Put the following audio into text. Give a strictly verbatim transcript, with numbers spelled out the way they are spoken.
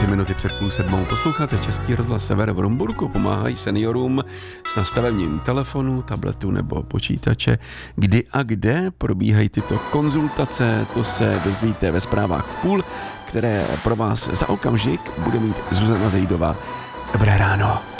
Čtyři minuty před půl sedmou posloucháte Český rozhlas Sever v Rumburku. Pomáhají seniorům s nastavením telefonu, tabletu nebo počítače. Kdy a kde probíhají tyto konzultace, to se dozvíte ve zprávách v půl, které pro vás za okamžik bude mít Zuzana Zejdová. Dobré ráno.